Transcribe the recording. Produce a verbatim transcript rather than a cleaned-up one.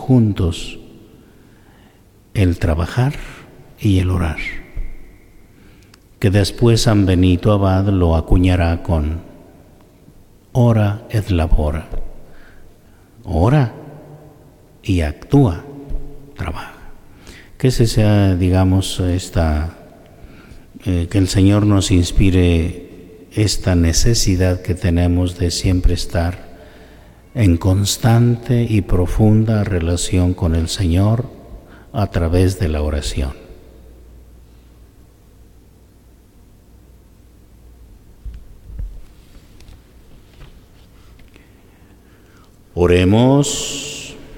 juntos el trabajar y el orar, que después San Benito Abad lo acuñará con ora et labora, ora y actúa, trabaja. Que ese sea, digamos, esta, eh, que el Señor nos inspire esta necesidad que tenemos de siempre estar en constante y profunda relación con el Señor a través de la oración. Oremos.